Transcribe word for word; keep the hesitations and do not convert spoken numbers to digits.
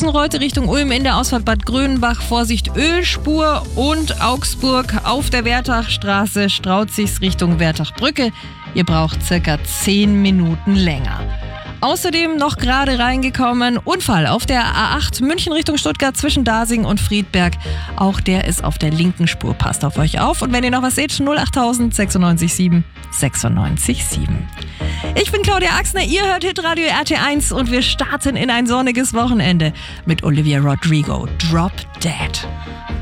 Vösenreute Richtung Ulm in der Ausfahrt Bad Grönenbach. Vorsicht Ölspur und Augsburg auf der Wertachstraße straut sich's Richtung Wertachbrücke. Ihr braucht circa zehn Minuten länger. Außerdem noch gerade reingekommen, Unfall auf der A acht München Richtung Stuttgart zwischen Dasing und Friedberg. Auch der ist auf der linken Spur. Passt auf euch auf. Und wenn ihr noch was seht, null acht null sechs neun sieben sechs neun sieben. Ich bin Claudia Axner, ihr hört Hitradio R T eins und wir starten in ein sonniges Wochenende mit Olivia Rodrigo, Drop Dead.